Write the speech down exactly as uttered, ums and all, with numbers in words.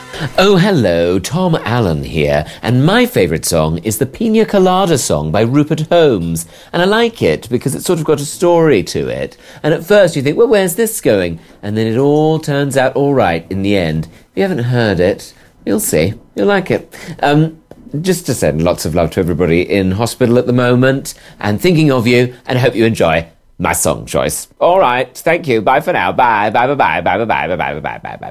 Oh, hello, Tom Allen here, and my favourite song is the Pina Colada song by Rupert Holmes, and I like it because it's sort of got a story to it, and at first you think, well, where's this going? And then it all turns out all right in the end. If you haven't heard it, you'll see, you'll like it. Um, just to send lots of love to everybody in hospital at the moment, and thinking of you, and I hope you enjoy my song choice. All right, thank you, bye for now, bye, bye, bye, bye, bye, bye, bye, bye, bye, bye, bye, bye.